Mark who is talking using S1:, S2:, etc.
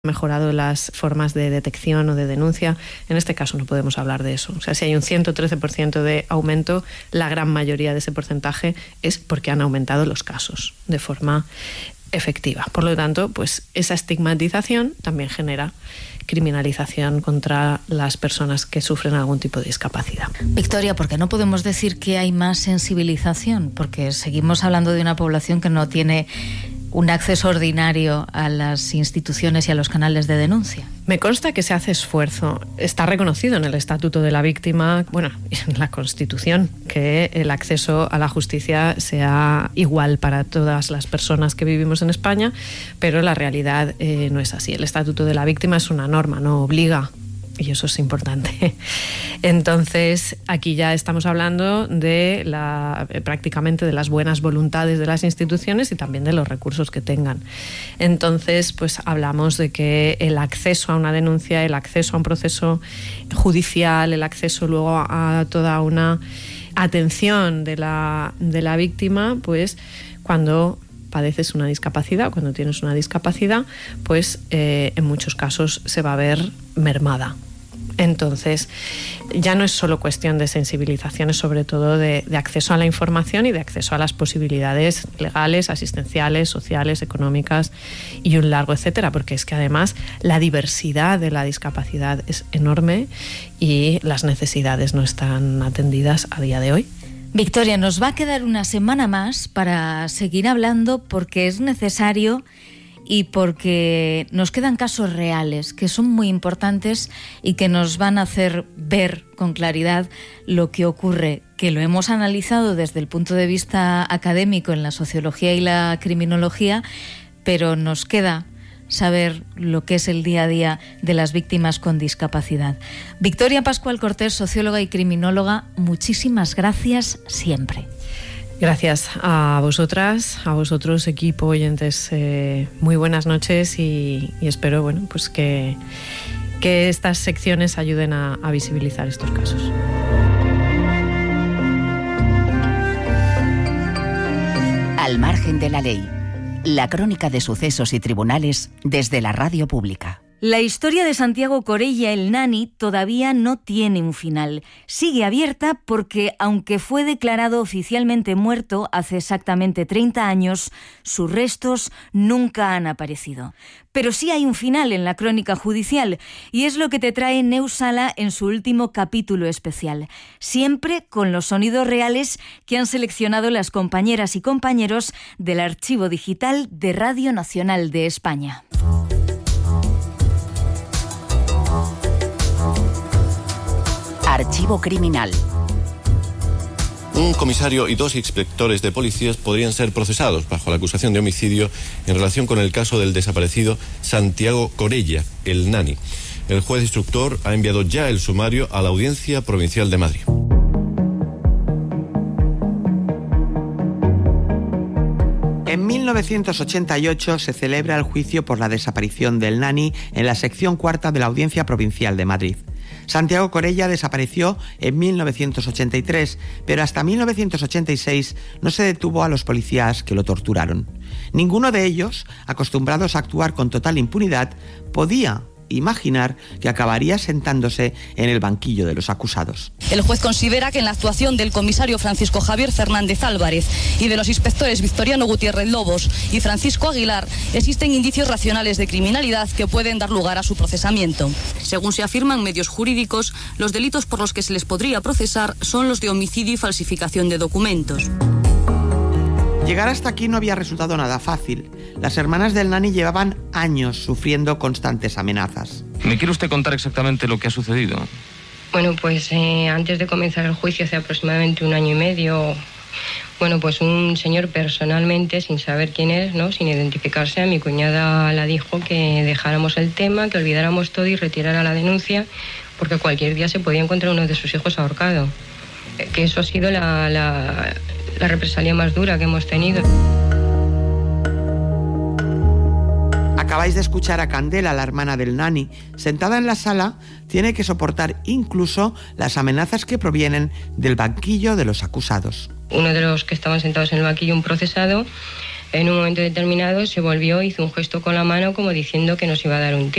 S1: mejorado las formas de detección o de denuncia. En este caso no podemos hablar de eso. O sea, si hay un 113% de aumento, la gran mayoría de ese porcentaje es porque han aumentado los casos de forma efectiva. Por lo tanto, pues esa estigmatización también genera criminalización contra las personas que sufren algún tipo de discapacidad.
S2: Victoria, ¿por qué no podemos decir que hay más sensibilización? Porque seguimos hablando de una población que no tiene un acceso ordinario a las instituciones y a los canales de denuncia.
S1: Me consta que se hace esfuerzo. Está reconocido en el Estatuto de la Víctima, bueno, en la Constitución, que el acceso a la justicia sea igual para todas las personas que vivimos en España, pero la realidad no es así. El Estatuto de la Víctima es una norma, no obliga. Y eso es importante. Entonces, aquí ya estamos hablando de prácticamente de las buenas voluntades de las instituciones y también de los recursos que tengan. Entonces, pues hablamos de que el acceso a una denuncia, el acceso a un proceso judicial, el acceso luego a toda una atención de la víctima, pues cuando padeces una discapacidad, cuando tienes una discapacidad, pues en muchos casos se va a ver mermada. Entonces, ya no es solo cuestión de sensibilización, es sobre todo de acceso a la información y de acceso a las posibilidades legales, asistenciales, sociales, económicas y un largo etcétera, porque es que además la diversidad de la discapacidad es enorme y las necesidades no están atendidas a día de hoy.
S2: Victoria, nos va a quedar una semana más para seguir hablando porque es necesario y porque nos quedan casos reales que son muy importantes y que nos van a hacer ver con claridad lo que ocurre, que lo hemos analizado desde el punto de vista académico en la sociología y la criminología, pero nos queda saber lo que es el día a día de las víctimas con discapacidad. Victoria Pascual Cortés, socióloga y criminóloga, muchísimas gracias siempre.
S1: Gracias a vosotras, a vosotros, equipo, oyentes. Muy buenas noches y espero pues que estas secciones ayuden a visibilizar estos casos.
S3: Al margen de la ley. La crónica de sucesos y tribunales desde la radio pública.
S2: La historia de Santiago Corella, el nani, todavía no tiene un final. Sigue abierta porque, aunque fue declarado oficialmente muerto hace exactamente 30 años, sus restos nunca han aparecido. Pero sí hay un final en la crónica judicial, y es lo que te trae Neus Sala en su último capítulo especial. Siempre con los sonidos reales que han seleccionado las compañeras y compañeros del Archivo Digital de Radio Nacional de España.
S3: Archivo Criminal.
S4: Un comisario y 2 inspectores de policías podrían ser procesados bajo la acusación de homicidio en relación con el caso del desaparecido Santiago Corella, el nani. El juez instructor ha enviado ya el sumario a la Audiencia Provincial de Madrid.
S5: En 1988 se celebra el juicio por la desaparición del nani en la sección cuarta de la Audiencia Provincial de Madrid. Santiago Corella desapareció en 1983, pero hasta 1986 no se detuvo a los policías que lo torturaron. Ninguno de ellos, acostumbrados a actuar con total impunidad, podía imaginar que acabaría sentándose en el banquillo de los acusados.
S6: El juez considera que en la actuación del comisario Francisco Javier Fernández Álvarez y de los inspectores Victoriano Gutiérrez Lobos y Francisco Aguilar existen indicios racionales de criminalidad que pueden dar lugar a su procesamiento. Según se afirma en medios jurídicos, los delitos por los que se les podría procesar son los de homicidio y falsificación de documentos.
S5: Llegar hasta aquí no había resultado nada fácil. Las hermanas del nani llevaban años sufriendo constantes amenazas.
S7: ¿Me quiere usted contar exactamente lo que ha sucedido?
S8: Bueno, pues antes de comenzar el juicio, hace aproximadamente 1 año y medio, pues un señor personalmente, sin saber quién es, ¿no?, sin identificarse, a mi cuñada la dijo que dejáramos el tema, que olvidáramos todo y retirara la denuncia, porque cualquier día se podía encontrar uno de sus hijos ahorcado. Que eso ha sido la represalia más dura que hemos tenido.
S5: Acabáis de escuchar a Candela, la hermana del nani. Sentada en la sala, tiene que soportar incluso las amenazas que provienen del banquillo de los acusados.
S8: Uno de los que estaban sentados en el banquillo, un procesado, En un momento determinado se volvió, hizo un gesto con la mano como diciendo que nos iba a dar un tiro.